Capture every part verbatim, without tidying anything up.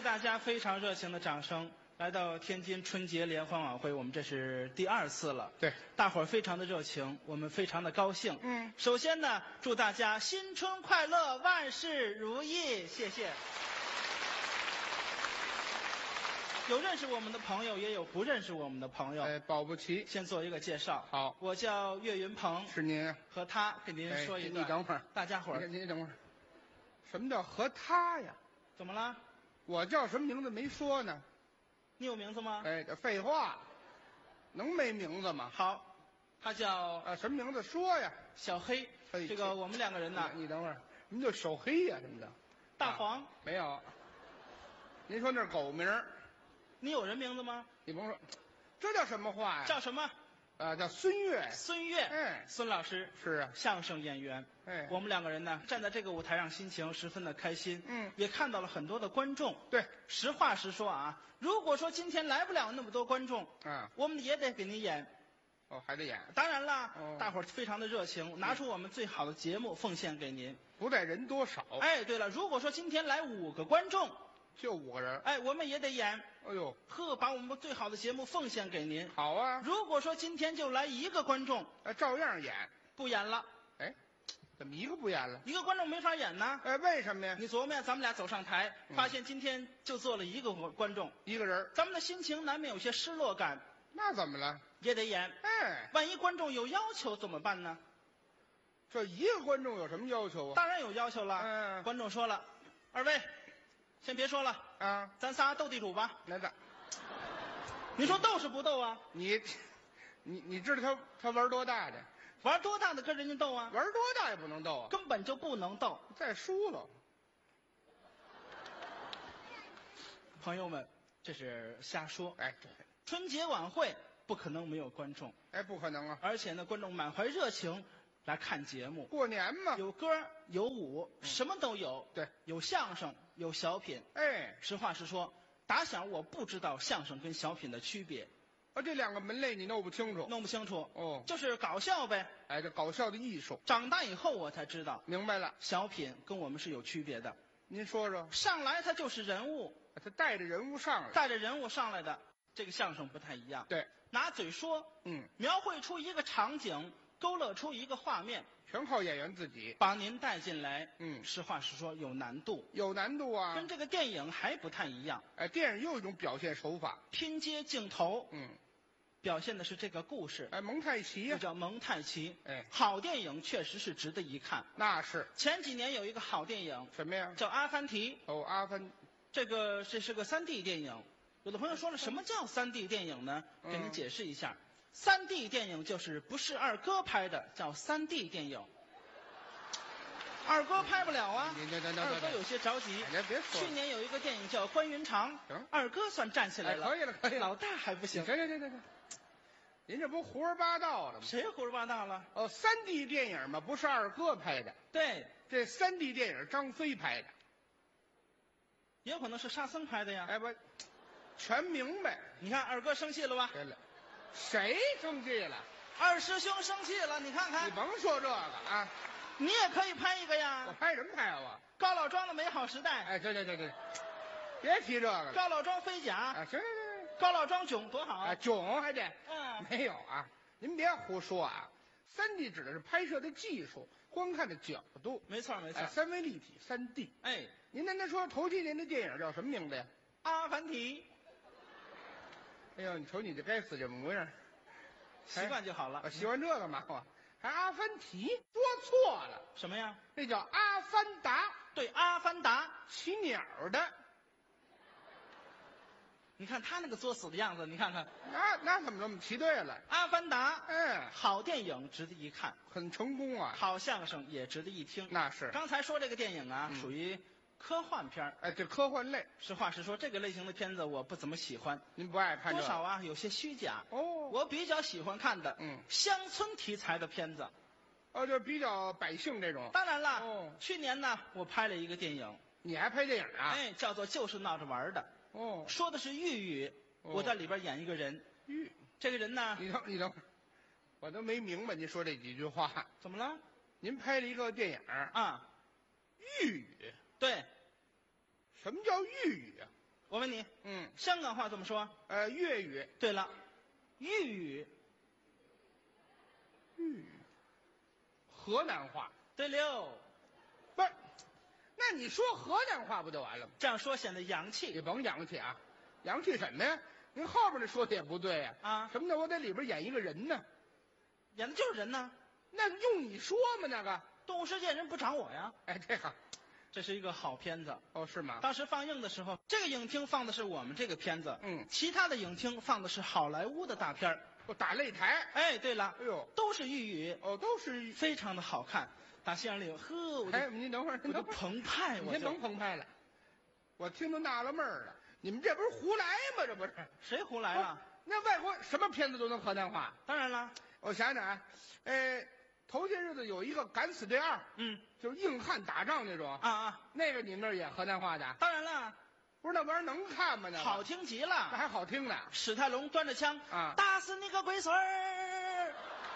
大家非常热情的掌声，来到天津春节联欢晚会，我们这是第二次了。 对， 大伙儿非常的热情，我们非常的高兴。 嗯， 首先呢，祝大家新春快乐，万事如意，谢谢。有认识我们的朋友，也有不认识我们的朋友。 哎，保不齐。 先做一个介绍。 好， 我叫岳云鹏。 是您。 和他给您说一个、 哎。你等会儿， 大家伙儿。 您等会儿。什么叫和他呀？ 怎么了？ 我叫什么名字没说呢？ 你有名字吗？ 哎，这废话，能没名字吗？ 好，他叫啊，什么名字说呀？ 小黑。 嘿这个我们两个人呢？ 你等会儿，什么叫小黑呀？什么的？ 大黄、 啊、没有。您说那是狗名？ 你有人名字吗？ 你甭说，这叫什么话呀？ 叫什么？ 啊，叫孙越。 孙越， 哎， 孙老师是啊， 相声演员。 哎， 我们两个人呢，站在这个舞台上，心情十分的开心。 嗯， 也看到了很多的观众。 对， 实话实说啊，如果说今天来不了那么多观众， 啊， 我们也得给您演。 哦，还得演。 当然了， 哦、 大伙儿非常的热情，拿出我们最好的节目奉献给您。 不在人多少。 哎，对了，如果说今天来五个观众。 就五个人， 哎，我们也得演。 哎呦， 呵，把我们最好的节目奉献给您。 好啊。 如果说今天就来一个观众， 哎，照样演， 不演了。 哎，怎么一个不演了？ 一个观众没法演呢。 哎，为什么呀？ 你琢磨呀，咱们俩走上台，发现今天就坐了一个观众， 一个人， 咱们的心情难免有些失落感。 那怎么了？ 也得演。 哎， 万一观众有要求怎么办呢？ 这一个观众有什么要求啊？ 当然有要求了。 嗯， 观众说了，二位。先别说了啊， 咱仨斗地主吧。 来的， 你说斗是不斗啊？ 你，你你知道他他玩多大的？ 玩多大的跟人家斗啊？ 玩多大也不能斗啊， 根本就不能斗。 再输了。 朋友们，这是瞎说。 哎，对， 春节晚会不可能没有观众。 哎，不可能啊！ 而且呢，观众满怀热情。来看节目， 过年嘛， 有歌有舞，嗯、什么都有。 对， 有相声，有小品。 哎， 实话实说，打小我不知道相声跟小品的区别。 啊，这两个门类你弄不清楚？ 弄不清楚。 哦， 就是搞笑呗。 哎，这搞笑的艺术。 长大以后我才知道， 明白了， 小品跟我们是有区别的。 您说说， 上来他就是人物， 他带着人物上来， 带着人物上来的，这个相声不太一样。 对， 拿嘴说， 嗯， 描绘出一个场景。勾勒出一个画面， 全靠演员自己把您带进来。 嗯， 实话实说，有难度， 有难度啊， 跟这个电影还不太一样。 哎，电影又一种表现手法， 拼接镜头， 嗯， 表现的是这个故事。 哎，蒙太奇呀，叫蒙太奇。 哎， 好电影确实是值得一看。 那是。 前几年有一个好电影， 什么呀？ 叫《阿凡提》。 哦，阿凡， 这个这是个三 D 电影。有的朋友说了，什么叫三 D 电影呢？ 嗯、 给您解释一下。三 D 电影就是不是二哥拍的，叫三 D 电影。二哥拍不了啊，二哥有些着急。 哎，别说。 去年有一个电影叫《关云长》，二哥算站起来了。 哎，可以了，可以了。 老大还不行。 行行行行行，您这不胡说八道了吗？ 谁胡说八道了？ 哦，三 D 电影嘛，不是二哥拍的。 对， 这三 D 电影张飞拍的， 也有可能是沙僧拍的呀。 哎，不，全明白。 你看二哥生气了吧？ 对了。谁生气了？ 二师兄生气了，你看看。 你甭说这个啊， 你也可以拍一个呀。 我拍什么拍啊？我高老庄的美好时代。 哎，对对对对，别提这个了。 高老庄飞甲。 啊，行行行。 高老庄囧多好啊，囧还得。 嗯， 没有啊，您别胡说啊。三 D 指的是拍摄的技术，观看的角度。 没错没错。 哎，三维立体，三 D。 哎， 您刚才说头七年的电影叫什么名字呀？ 阿凡提。 哎呦，你瞅你这该死这模样， 习惯就好了。 我习惯这个嘛，我还阿凡提，说错了。 什么呀？ 那叫阿凡达。 对，阿凡达， 骑鸟的。 你看他那个作死的样子，你看看。 那那怎么这么提对了？ 阿凡达， 嗯， 好电影值得一看， 很成功啊。 好相声也值得一听。 那是。 刚才说这个电影啊， 嗯、 属于。科幻片哎，这科幻类。 实话实说，这个类型的片子我不怎么喜欢。 您不爱看这个？ 多少啊，有些虚假。 哦， 我比较喜欢看的， 嗯， 乡村题材的片子。 哦，就比较百姓这种。 当然了， 哦， 去年呢，我拍了一个电影。 你还拍电影啊？ 哎，叫做《就是闹着玩的》。 哦， 说的是豫语， 哦、 我在里边演一个人。 豫， 这个人呢？ 你等，你等，我都没明白您说这几句话。 怎么了？ 您拍了一个电影啊， 豫语。 对。 什么叫豫语啊？ 我问你， 嗯， 香港话怎么说？ 呃，粤语， 对了，豫语。 豫语，河南话。 对溜， 不是，那你说河南话不就完了吗？ 这样说显得洋你气甭洋气啊，洋气什么呀？您后边那说的也不对呀。 啊！ 什么呢？我在里边演一个人呢。 演的就是人呢。 那用你说吗？那个？ 动物世界人不找我呀。 哎，这个， 这是一个好片子。 哦，是吗？ 当时放映的时候，这个影厅放的是我们这个片子， 嗯， 其他的影厅放的是好莱坞的大片儿。 我打擂台。 哎，对了， 哎呦， 都是豫语， 哦，都是。 非常的好看。打戏院里，呵，我就哎，您等会儿， 我就澎湃，我就你先甭澎湃了，我听都纳了闷儿了，你们这不是胡来吗？这不是？ 谁胡来了？ 那外国什么片子都能河南话？ 当然了， 我想想啊，呃，头些日子有一个《敢死队二》， 嗯， 就是硬汉打仗那种啊啊， 那个你们那儿演河南话的？ 当然了， 不是那玩意儿能看吗？那好听极那了。 还好听呢。 史泰龙端着枪啊， 打死你个龟孙儿！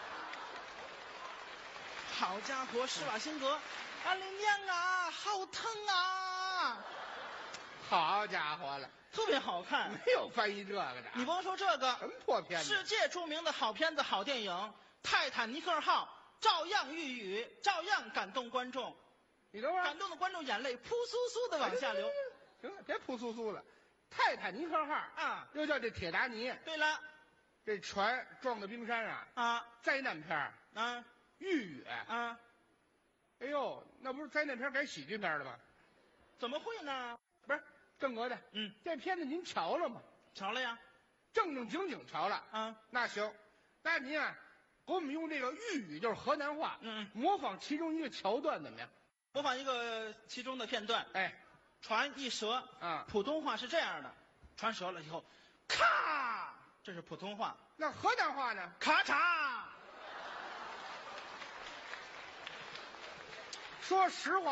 好家伙，施瓦辛格，俺的娘啊，好疼啊！ 好家伙了， 特别好看。 没有翻译这个的。 你甭说这个， 什么破片子？ 世界著名的好片子、好电影《泰坦尼克号》照样豫语，照样感动观众， 你等会儿， 感动的观众眼泪扑簌簌的往下流。 行了，别扑簌簌了。泰坦尼克号啊， 又叫这铁达尼， 对了， 这船撞到冰山啊， 啊灾难片儿， 啊豫语。 啊， 哎呦，那不是灾难片改喜剧片了吗？ 怎么会呢？ 不是，正格的， 嗯， 这片子您瞧了吗？ 瞧了呀， 正正经经瞧了。 啊， 那行，那您啊，给我们用这个豫语，就是河南话， 嗯， 模仿其中一个桥段怎么样？ 模仿一个其中的片段。 哎， 船一折， 啊， 普通话是这样的，船折了以后，咔，这是普通话， 那河南话呢？ 咔嚓。 说实话。